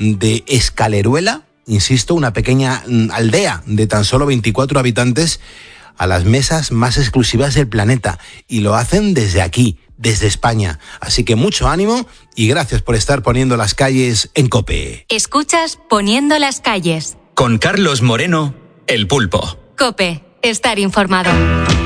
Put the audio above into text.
de Escaleruela, insisto, una pequeña aldea de tan solo 24 habitantes, a las mesas más exclusivas del planeta. Y lo hacen desde aquí, desde España. Así que mucho ánimo y gracias por estar poniendo las calles en COPE. Escuchas Poniendo las calles. Con Carlos Moreno, El Pulpo. COPE, estar informado.